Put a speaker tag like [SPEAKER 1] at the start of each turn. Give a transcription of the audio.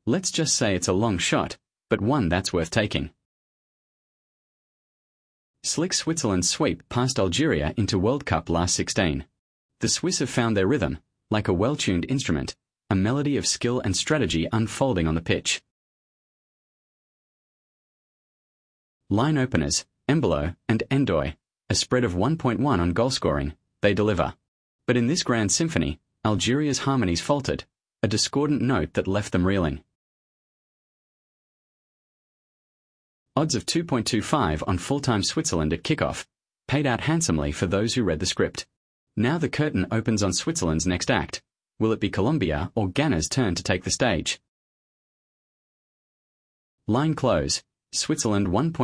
[SPEAKER 1] Let's just say it's a long shot, but one that's worth taking. Slick Switzerland's sweep past Algeria into World Cup last 16. The Swiss have found their rhythm, like a well-tuned instrument, a melody of skill and strategy unfolding on the pitch. Line openers, Embolo and Endoy, a spread of 1.1 on goalscoring, they deliver. But in this grand symphony, Algeria's harmonies faltered, a discordant note that left them reeling. Odds of 2.25 on full-time Switzerland at kickoff, paid out handsomely for those who read the script. Now the curtain opens on Switzerland's next act. Will it be Colombia or Ghana's turn to take the stage? Line close, Switzerland 1.